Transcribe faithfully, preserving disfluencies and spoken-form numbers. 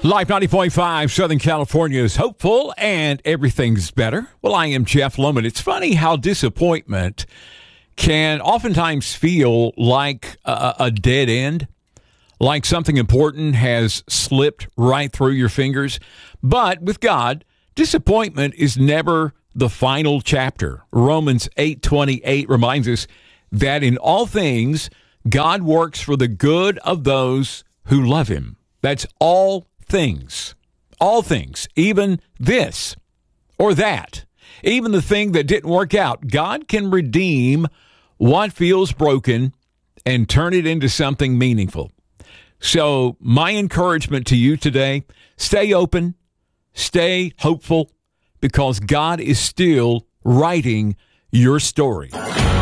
Life ninety point five, Southern California is hopeful and everything's better. Well, I am Jeff Loman. It's funny how disappointment can oftentimes feel like a, a dead end, like something important has slipped right through your fingers. But with God, disappointment is never the final chapter. Romans eight twenty-eight reminds us that in all things, God works for the good of those who love him. That's all things, all things, even this or that, even the thing that didn't work out. God can redeem what feels broken and turn it into something meaningful. So my encouragement to you today, stay open, stay hopeful, because God is still writing your story.